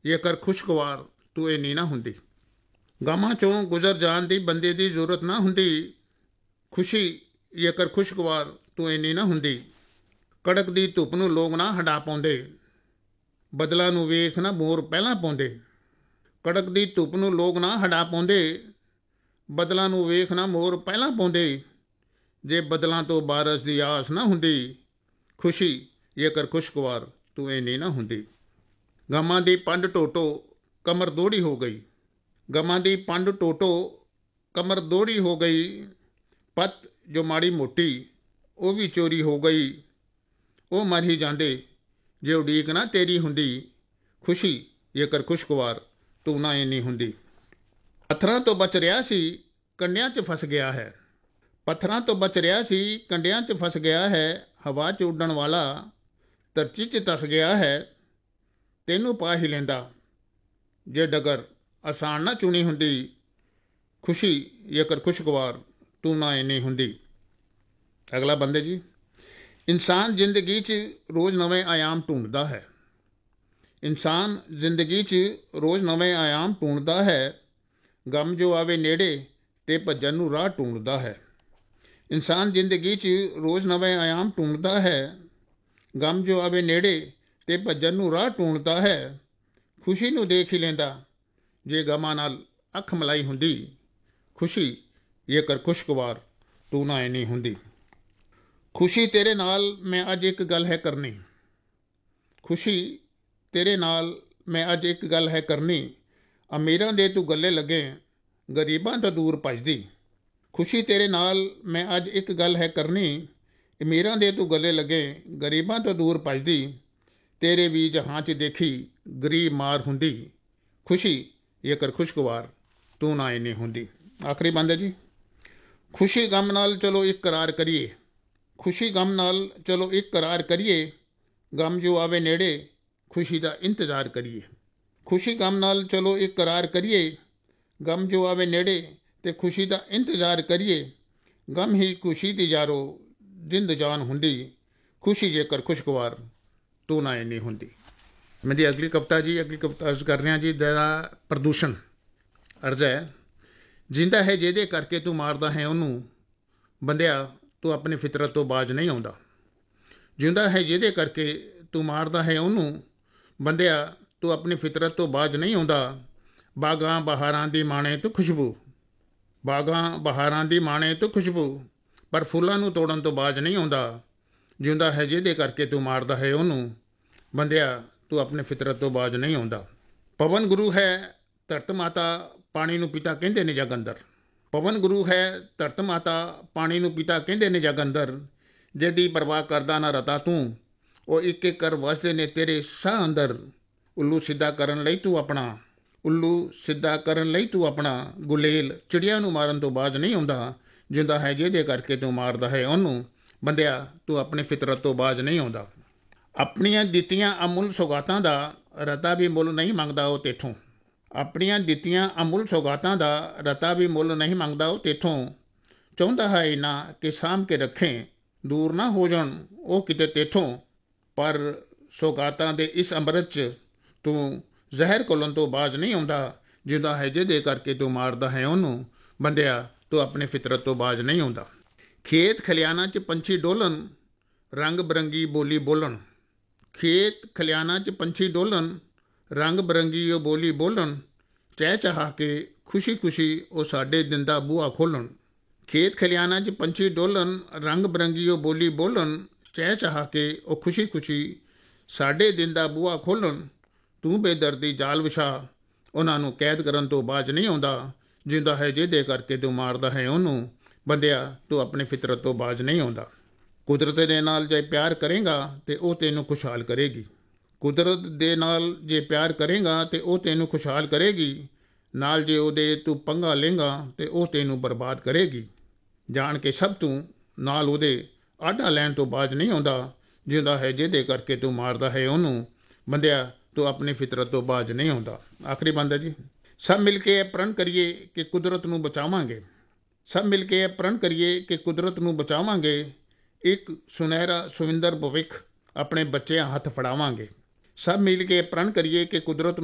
ਜੇਕਰ ਖੁਸ਼ਗਵਾਰ ਤੂੰ ਇੰਨੀ ਨਾ ਹੁੰਦੀ। ਗਮਾਂ 'ਚੋਂ ਗੁਜ਼ਰ ਜਾਣ ਦੀ ਬੰਦੇ ਦੀ ਜ਼ਰੂਰਤ ਨਾ ਹੁੰਦੀ। ਖੁਸ਼ੀ ਜੇਕਰ ਖੁਸ਼ਗਵਾਰ ਤੂੰ ਇੰਨੀ ਨਾ ਹੁੰਦੀ। ਕੜਕਦੀ ਧੁੱਪ ਨੂੰ ਲੋਕ ਨਾ ਹੰਢਾ ਪਾਉਂਦੇ। ਬਦਲਾਂ ਨੂੰ ਵੇਖ ਨਾ ਮੋਰ ਪਹਿਲਾਂ ਪਾਉਂਦੇ। ਕੜਕਦੀ ਧੁੱਪ ਨੂੰ ਲੋਕ ਨਾ ਹੰਢਾ ਪਾਉਂਦੇ। ਬਦਲਾਂ ਨੂੰ ਵੇਖ ਨਾ ਮੋਰ ਪਹਿਲਾਂ ਪਾਉਂਦੇ। ਜੇ ਬਦਲਾਂ ਤੋਂ ਬਾਰਸ਼ ਦੀ ਆਸ ਨਾ ਹੁੰਦੀ। ਖੁਸ਼ੀ ਜੇਕਰ ਖੁਸ਼ਗਵਾਰ ਤੂੰ ਇੰਨੀ ਨਾ ਹੁੰਦੀ। ਗਮਾਂ ਦੀ ਪੰਡ ਟੋਟੋ ਕਮਰ ਦੋੜੀ ਹੋ ਗਈ। ਗਮਾਂ ਦੀ ਪੰਡ ਟੋਟੋ ਕਮਰ ਦੋੜੀ ਹੋ ਗਈ। ਪੱਤ ਜੋ ਮਾੜੀ ਮੋਟੀ ਉਹ ਵੀ ਚੋਰੀ ਹੋ ਗਈ। ਉਹ ਮਰ ਹੀ ਜਾਂਦੇ ਜੇ ਉਡੀਕ ਨਾ ਤੇਰੀ ਹੁੰਦੀ। ਖੁਸ਼ੀ ਜੇਕਰ ਖੁਸ਼ਗਵਾਰ ਤੂੰ ਨਾ ਇੰਨੀ ਹੁੰਦੀ। ਪੱਥਰਾਂ ਤੋਂ ਬਚ ਰਿਹਾ ਸੀ ਕੰਡਿਆਂ 'ਚ ਫਸ ਗਿਆ ਹੈ। ਪੱਥਰਾਂ ਤੋਂ ਬਚ ਰਿਹਾ ਸੀ ਕੰਡਿਆਂ 'ਚ ਫਸ ਗਿਆ ਹੈ। ਹਵਾ 'ਚ ਉੱਡਣ ਵਾਲਾ ਧਰਤੀ 'ਚ ਧਸ ਗਿਆ ਹੈ। ਤੈਨੂੰ ਪਾ ਹੀ ਲੈਂਦਾ ਜੇ ਡਗਰ ਆਸਾਨ ਨਾ ਚੁਣੀ ਹੁੰਦੀ। ਖੁਸ਼ੀ ਜੇਕਰ ਖੁਸ਼ਗਵਾਰ ਤੂੰ ਨਾ ਇੰਨੀ ਹੁੰਦੀ। ਅਗਲਾ ਬੰਦੇ ਜੀ। ਇਨਸਾਨ ਜ਼ਿੰਦਗੀ 'ਚ ਰੋਜ਼ ਨਵੇਂ ਆਯਾਮ ਢੂੰਡਦਾ ਹੈ। ਇਨਸਾਨ ਜ਼ਿੰਦਗੀ 'ਚ ਰੋਜ਼ ਨਵੇਂ ਆਯਾਮ ਢੂੰਡਦਾ ਹੈ। ਗਮ ਜੋ ਆਵੇ ਨੇੜੇ ਤੇ ਭੱਜਣ ਨੂੰ ਰਾਹ ਢੂੰਡਦਾ ਹੈ। ਇਨਸਾਨ ਜ਼ਿੰਦਗੀ 'ਚ ਰੋਜ਼ ਨਵੇਂ ਆਯਾਮ ਢੂੰਡਦਾ ਹੈ। ਗਮ ਜੋ ਆਵੇ ਨੇੜੇ ਤੇ ਭੱਜਣ ਨੂੰ ਰਾਹ ਢੂੰਡਦਾ ਹੈ। ਖੁਸ਼ੀ ਨੂੰ ਦੇਖ ਹੀ ਲੈਂਦਾ ਜੇ ਗਮਾਂ ਨਾਲ ਅੱਖ ਮਲਾਈ ਹੁੰਦੀ। ਖੁਸ਼ੀ ਜੇਕਰ ਖੁਸ਼ਗਵਾਰ ਤੂੰ ਨਾ ਇੰਨੀ ਹੁੰਦੀ। ਖੁਸ਼ੀ ਤੇਰੇ ਨਾਲ ਮੈਂ ਅੱਜ ਇੱਕ ਗੱਲ ਹੈ ਕਰਨੀ। ਖੁਸ਼ੀ ਤੇਰੇ ਨਾਲ ਮੈਂ ਅੱਜ ਇੱਕ ਗੱਲ ਹੈ ਕਰਨੀ। ਅਮੀਰਾਂ ਦੇ ਤੂੰ ਗੱਲੇ ਲੱਗੇ ਗਰੀਬਾਂ ਤੋਂ ਦੂਰ ਭੱਜਦੀ। ਖੁਸ਼ੀ ਤੇਰੇ ਨਾਲ ਮੈਂ ਅੱਜ ਇੱਕ ਗੱਲ ਹੈ ਕਰਨੀ। ਅਮੀਰਾਂ ਦੇ ਤੂੰ ਗੱਲੇ ਲੱਗੇ ਗਰੀਬਾਂ ਤੋਂ ਦੂਰ ਭੱਜਦੀ। ਤੇਰੇ ਵੀ ਜਹਾਂ 'ਚ ਦੇਖੀ ਗਰੀਬ ਮਾਰ ਹੁੰਦੀ। ਖੁਸ਼ੀ ਜੇਕਰ ਖੁਸ਼ਗਵਾਰ ਤੂੰ ਨਾ ਇੰਨੀ ਹੁੰਦੀ। ਆਖਰੀ ਬੰਦ ਹੈ ਜੀ। ਖੁਸ਼ੀ ਗਮ ਨਾਲ ਚਲੋ ਇੱਕ ਕਰਾਰ ਕਰੀਏ। ਖੁਸ਼ੀ ਗਮ ਨਾਲ ਚਲੋ ਇੱਕ ਕਰਾਰ ਕਰੀਏ। ਗਮ ਜੋ ਆਵੇ ਨੇੜੇ ਖੁਸ਼ੀ ਦਾ ਇੰਤਜ਼ਾਰ ਕਰੀਏ। ਖੁਸ਼ੀ ਗਮ ਨਾਲ ਚਲੋ ਇੱਕ ਕਰਾਰ ਕਰੀਏ। ਗਮ ਜੋ ਆਵੇ ਨੇੜੇ ਤੇ ਖੁਸ਼ੀ ਦਾ ਇੰਤਜ਼ਾਰ ਕਰੀਏ। ਗਮ ਹੀ ਖੁਸ਼ੀ ਦੀ ਯਾਰੋ ਜਿੰਦ ਜਾਨ ਹੁੰਦੀ। ਖੁਸ਼ੀ ਜੇਕਰ ਖੁਸ਼ਗਵਾਰ ਤੂੰ ਨਾ ਇੰਨੀ ਹੁੰਦੀ। ਮੇਰੀ ਅਗਲੀ ਕਵਿਤਾ ਜੀ। ਅਗਲੀ ਕਵਿਤਾ ਅਰਜ਼ ਕਰ ਰਿਹਾ ਜੀ। ਦਾ ਪ੍ਰਦੂਸ਼ਣ ਅਰਜ਼ ਹੈ। ਜਿੰਦਾ ਹੈ ਜਿਹਦੇ ਕਰਕੇ ਤੂੰ ਮਾਰਦਾ ਹੈ ਉਹਨੂੰ। ਬੰਦਿਆ ਤੂੰ ਆਪਣੀ ਫਿਤਰਤ ਤੋਂ ਬਾਜ ਨਹੀਂ ਆਉਂਦਾ। ਜਿੰਦਾ ਹੈ ਜਿਹਦੇ ਕਰਕੇ ਤੂੰ ਮਾਰਦਾ ਹੈ ਉਹਨੂੰ। ਬੰਦਿਆ ਤੂੰ ਆਪਣੀ ਫਿਤਰਤ ਤੋਂ ਬਾਜ ਨਹੀਂ ਆਉਂਦਾ। ਬਾਗਾਂ ਬਹਾਰਾਂ ਦੀ ਮਾਣੇ ਤੂੰ ਖੁਸ਼ਬੂ। ਬਾਗਾਂ ਬਹਾਰਾਂ ਦੀ ਮਾਣੇ ਤੂੰ ਖੁਸ਼ਬੂ। ਪਰ ਫੁੱਲਾਂ ਨੂੰ ਤੋੜਨ ਤੋਂ ਬਾਜ ਨਹੀਂ ਆਉਂਦਾ। ਜਿਉਂਦਾ ਹੈ ਜਿਹਦੇ ਕਰਕੇ ਤੂੰ ਮਾਰਦਾ ਹੈ ਉਹਨੂੰ। ਬੰਦਿਆ ਤੂੰ ਆਪਣੇ ਫਿਤਰਤ ਤੋਂ ਬਾਜ ਨਹੀਂ ਆਉਂਦਾ। ਪਵਨ ਗੁਰੂ ਹੈ ਧਰਤ ਮਾਤਾ ਪਾਣੀ ਨੂੰ ਪਿਤਾ ਕਹਿੰਦੇ ਨੇ ਜਗ ਅੰਦਰ। ਪਵਨ ਗੁਰੂ ਹੈ ਧਰਤ ਮਾਤਾ ਪਾਣੀ ਨੂੰ ਪਿਤਾ ਕਹਿੰਦੇ ਨੇ ਜਗ ਅੰਦਰ। ਜਿਹਦੀ ਪਰਵਾਹ ਕਰਦਾ ਨਾ ਰਤਾ ਤੂੰ। ਉਹ ਇੱਕ ਇੱਕ ਕਰ ਵਸਦੇ ਨੇ ਤੇਰੇ ਸਾਹ ਅੰਦਰ। ਉੱਲੂ ਸਿੱਧਾ ਕਰਨ ਲਈ ਤੂੰ ਆਪਣਾ ਉੱਲੂ ਸਿੱਧਾ ਕਰਨ ਲਈ ਤੂੰ ਆਪਣਾ ਗੁਲੇਲ ਚਿੜੀਆਂ ਨੂੰ ਮਾਰਨ ਤੋਂ ਬਾਜ ਨਹੀਂ ਆਉਂਦਾ। ਜਿੰਦਾ ਹੈ ਜਿਹਦੇ ਕਰਕੇ ਤੂੰ ਮਾਰਦਾ ਹੈ ਉਹਨੂੰ। ਬੰਦਿਆ ਤੂੰ ਆਪਣੇ ਫਿਤਰਤ ਤੋਂ ਬਾਜ ਨਹੀਂ ਆਉਂਦਾ। ਆਪਣੀਆਂ ਦਿੱਤੀਆਂ ਅਮੁੱਲ ਸੌਗਾਤਾਂ ਦਾ ਰਤਾ ਵੀ ਮੁੱਲ ਨਹੀਂ ਮੰਗਦਾ ਉਹ ਤੇਥੋਂ। ਆਪਣੀਆਂ ਦਿੱਤੀਆਂ ਅਮੁੱਲ ਸੌਗਾਤਾਂ ਦਾ ਰਤਾ ਵੀ ਮੁੱਲ ਨਹੀਂ ਮੰਗਦਾ ਉਹ ਤੇਥੋਂ। ਚਾਹੁੰਦਾ ਹੈ ਇੰਨਾ ਕਿ ਸਾਂਭ ਕੇ ਰੱਖੇ ਦੂਰ ਨਾ ਹੋ ਜਾਣ ਉਹ ਕਿਤੇ ਤੇਥੋਂ। ਪਰ ਸੌਗਾਤਾਂ ਦੇ ਇਸ ਅੰਮ੍ਰਿਤ 'ਚ ਤੂੰ ਜ਼ਹਿਰ ਘੁਲਣ ਤੋਂ ਬਾਜ ਨਹੀਂ ਆਉਂਦਾ। ਜਿੰਦਾ ਹੈ ਜਿਹਦੇ ਕਰਕੇ ਤੂੰ ਮਾਰਦਾ ਹੈ ਉਹਨੂੰ। ਬੰਦਿਆ ਤੂੰ ਆਪਣੇ ਫਿਤਰਤ ਤੋਂ ਬਾਜ ਨਹੀਂ ਆਉਂਦਾ। ਖੇਤ ਖਲਿਆਣਾ 'ਚ ਪੰਛੀ ਡੋਲਣ ਰੰਗ ਬਰੰਗੀ ਬੋਲੀ ਬੋਲਣ। ਖੇਤ ਖਲਿਆਣਾ 'ਚ ਪੰਛੀ ਡੋਲਣ ਰੰਗ ਬਰੰਗੀ ਉਹ ਬੋਲੀ ਬੋਲਣ। ਚਹਿ ਚਹਾ ਕੇ ਖੁਸ਼ੀ ਖੁਸ਼ੀ ਉਹ ਸਾਡੇ ਦਿਨ ਦਾ ਬੂਹਾ ਖੋਲ੍ਹਣ। ਖੇਤ ਖਲਿਆਣਾ 'ਚ ਪੰਛੀ ਡੋਲਣ ਰੰਗ ਬਰੰਗੀ ਉਹ ਬੋਲੀ ਬੋਲਣ। ਚਹਿ ਚਹਾ ਕੇ ਉਹ ਖੁਸ਼ੀ ਖੁਸ਼ੀ ਸਾਡੇ ਦਿਨ ਦਾ ਬੂਹਾ ਖੋਲ੍ਹਣ। ਤੂੰ ਬੇਦਰਦੀ ਜਾਲ ਵਿਛਾ ਉਹਨਾਂ ਨੂੰ ਕੈਦ ਕਰਨ ਤੋਂ ਬਾਜ ਨਹੀਂ ਆਉਂਦਾ। ਜਿੰਦਾ ਹੈ ਜਿਹਦੇ ਕਰਕੇ ਤੂੰ ਮਾਰਦਾ ਹੈ ਉਹਨੂੰ। ਬੰਦਿਆ ਤੂੰ ਆਪਣੇ ਫਿਤਰਤ ਤੋਂ ਬਾਜ ਨਹੀਂ ਆਉਂਦਾ। ਕੁਦਰਤ ਦੇ ਨਾਲ ਜੇ ਪਿਆਰ ਕਰੇਗਾ ਤੇ ਉਹ ਤੈਨੂੰ ਖੁਸ਼ਹਾਲ ਕਰੇਗੀ। ਕੁਦਰਤ ਦੇ ਨਾਲ ਜੇ ਪਿਆਰ ਕਰੇਗਾ ਤੇ ਉਹ ਤੈਨੂੰ ਖੁਸ਼ਹਾਲ ਕਰੇਗੀ। ਨਾਲ ਜੇ ਉਹਦੇ ਤੂੰ ਪੰਗਾ ਲੇਂਗਾ ਤੇ ਉਹ ਤੈਨੂੰ ਬਰਬਾਦ ਕਰੇਗੀ। ਜਾਣ ਕੇ ਸਭ ਤੂੰ ਨਾਲ ਉਹਦੇ ਆਡਾ ਲੈਣ ਤੋਂ ਬਾਜ ਨਹੀਂ ਆਉਂਦਾ। ਜਿੰਦਾ ਹੈ ਜਿਹਦੇ ਕਰਕੇ ਤੂੰ ਮਾਰਦਾ ਹੈ ਉਹਨੂੰ। ਬੰਦਿਆ ਤੂੰ ਆਪਣੀ ਫਿਤਰਤ ਤੋਂ ਬਾਜ ਨਹੀਂ ਆਉਂਦਾ। ਆਖਰੀ ਬੰਦ ਹੈ ਜੀ। ਸਭ ਮਿਲ ਕੇ ਇਹ ਪ੍ਰਣ ਕਰੀਏ ਕਿ ਕੁਦਰਤ ਨੂੰ ਬਚਾਵਾਂਗੇ। ਸਭ ਮਿਲ ਕੇ ਇਹ ਪ੍ਰਣ ਕਰੀਏ ਕਿ ਕੁਦਰਤ ਨੂੰ ਬਚਾਵਾਂਗੇ। ਇੱਕ ਸੁਨਹਿਰਾ ਸੁਵਿੰਦਰ ਭਵਿੱਖ ਆਪਣੇ ਬੱਚਿਆਂ ਹੱਥ ਫੜਾਵਾਂਗੇ। ਸਭ ਮਿਲ ਕੇ ਪ੍ਰਣ ਕਰੀਏ ਕਿ ਕੁਦਰਤ